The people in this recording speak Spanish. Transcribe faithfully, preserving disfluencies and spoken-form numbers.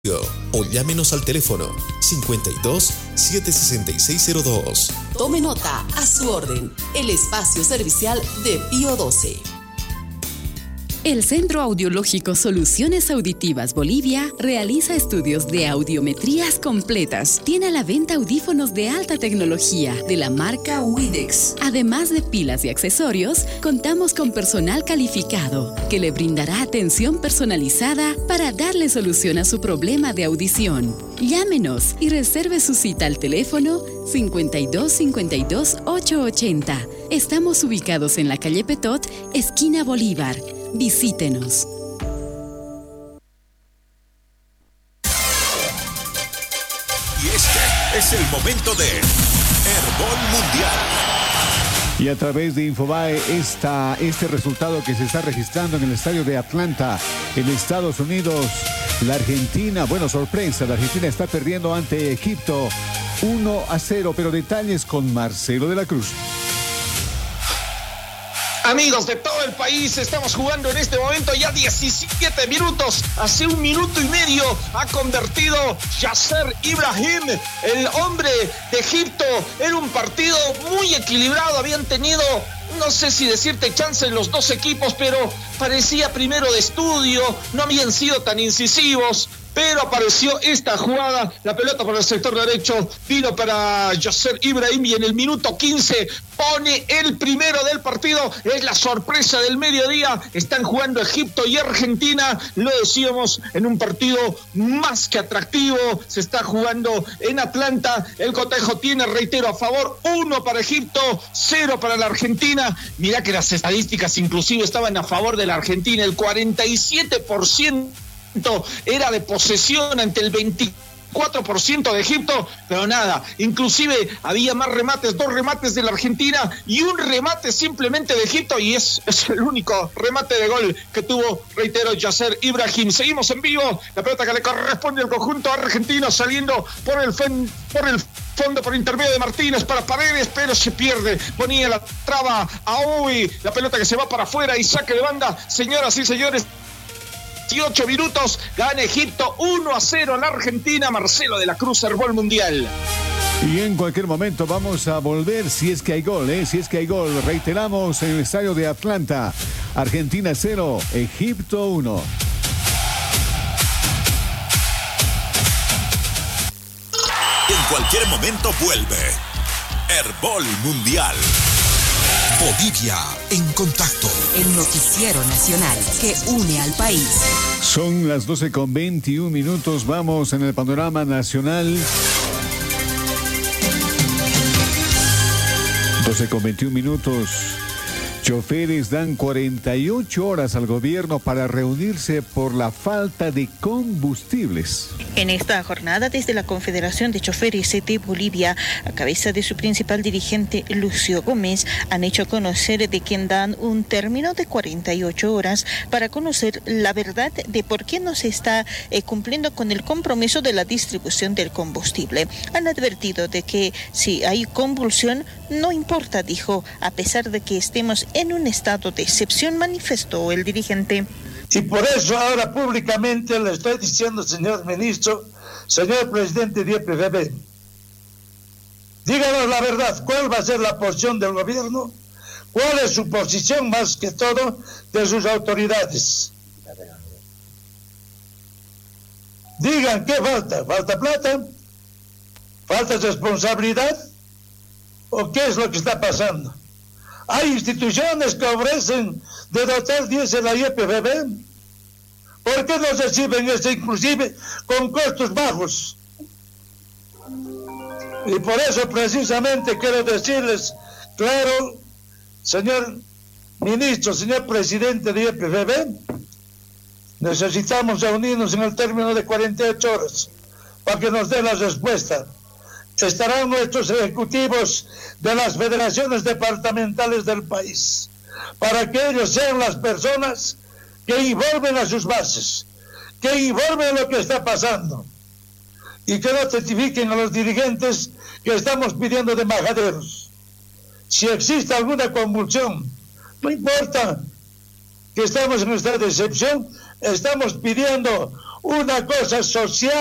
o llámenos al teléfono cincuenta y dos, setecientos sesenta y seis cero dos. Tome nota, a su orden, el espacio servicial de Pío doce. El Centro Audiológico Soluciones Auditivas Bolivia realiza estudios de audiometrías completas. Tiene a la venta audífonos de alta tecnología de la marca Widex. Además de pilas y accesorios, contamos con personal calificado que le brindará atención personalizada para darle solución a su problema de audición. Llámenos y reserve su cita al teléfono cincuenta y dos, cincuenta y dos, ochocientos ochenta. Estamos ubicados en la calle Petot, esquina Bolívar. Visítenos. Y este es el momento de Herbol Mundial. Y a través de Infobae, esta, este resultado que se está registrando en el estadio de Atlanta, en Estados Unidos, la Argentina, bueno, sorpresa, la Argentina está perdiendo ante Egipto uno a cero, pero detalles con Marcelo de la Cruz. Amigos de todo el país, estamos jugando en este momento ya diecisiete minutos. Hace un minuto y medio ha convertido Yasser Ibrahim, el hombre de Egipto. Era un partido muy equilibrado, habían tenido, no sé si decirte chance en los dos equipos, pero parecía primero de estudio, no habían sido tan incisivos. Pero apareció esta jugada, la pelota por el sector derecho, vino para Yasser Ibrahim y en el minuto quince pone el primero del partido. Es la sorpresa del mediodía, están jugando Egipto y Argentina, lo decíamos, en un partido más que atractivo, se está jugando en Atlanta, el cotejo tiene, reitero, a favor, uno para Egipto, cero para la Argentina. Mirá que las estadísticas inclusive estaban a favor de la Argentina, el cuarenta y siete por ciento era de posesión ante el veinticuatro por ciento de Egipto, pero nada, inclusive había más remates, dos remates de la Argentina y un remate simplemente de Egipto, y es, es el único remate de gol que tuvo, reitero, Yasser Ibrahim. Seguimos en vivo, la pelota que le corresponde al conjunto argentino, saliendo por el, fen, por el fondo por intermedio de Martínez para Paredes, pero se pierde, ponía la traba a Uy, la pelota que se va para afuera y saque de banda. Señoras y señores, dieciocho minutos, gana Egipto uno a cero a la Argentina. Marcelo de la Cruz, Herbol Mundial. Y en cualquier momento vamos a volver si es que hay gol, ¿eh? Si es que hay gol. Reiteramos en el estadio de Atlanta, Argentina cero, Egipto uno. En cualquier momento vuelve Herbol Mundial. Bolivia en contacto. El noticiero nacional que une al país. Son las doce con veintiún minutos. Vamos en el panorama nacional. doce con veintiún minutos. Choferes dan cuarenta y ocho horas al gobierno para reunirse por la falta de combustibles. En esta jornada, desde la Confederación de Choferes de Bolivia, a cabeza de su principal dirigente, Lucio Gómez, han hecho conocer de que dan un término de cuarenta y ocho horas para conocer la verdad de por qué no se está eh, cumpliendo con el compromiso de la distribución del combustible. Han advertido de que si hay convulsión, no importa, dijo, a pesar de que estemos en un estado de excepción, manifestó el dirigente. Y por eso ahora públicamente le estoy diciendo, señor ministro, señor presidente de E P V B, díganos la verdad, ¿cuál va a ser la posición del gobierno? ¿Cuál es su posición más que todo de sus autoridades? Digan, ¿qué falta? ¿Falta plata? ¿Falta responsabilidad? ¿O qué es lo que está pasando? Hay instituciones que ofrecen de dotar diez en la E P V B. ¿Por qué no reciben eso inclusive con costos bajos? Y por eso precisamente quiero decirles, claro, señor ministro, señor presidente de E P V B, necesitamos reunirnos en el término de cuarenta y ocho horas para que nos dé la respuesta. Estarán nuestros ejecutivos de las federaciones departamentales del país, para que ellos sean las personas que informen a sus bases, que informen lo que está pasando y que no certifiquen a los dirigentes que estamos pidiendo de majaderos. Si existe alguna convulsión, no importa que estamos en estado de excepción, estamos pidiendo una cosa social